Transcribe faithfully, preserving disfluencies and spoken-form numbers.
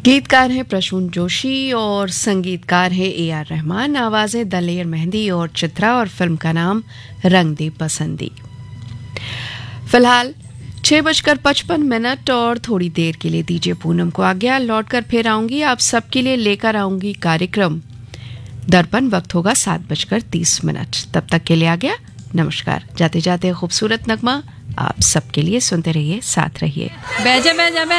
गीतकार हैं प्रसून जोशी और संगीतकार है ए आर रहमान। आवाजें दलेर मेहंदी और चित्रा और फिल्म का नाम रंग दे बसंती। फिलहाल छह बजकर पचपन मिनट और थोड़ी देर के लिए दीजिए पूनम को आज्ञा। लौटकर फिर आऊंगी, आप सबके लिए लेकर आऊंगी कार्यक्रम दर्पण। वक्त होगा सात बजकर तीस मिनट। तब तक के लिए आज्ञा, नमस्कार। जाते जाते खूबसूरत नगमा आप सबके लिए सुनते रहिए, साथ रहिए। बैजा बैजा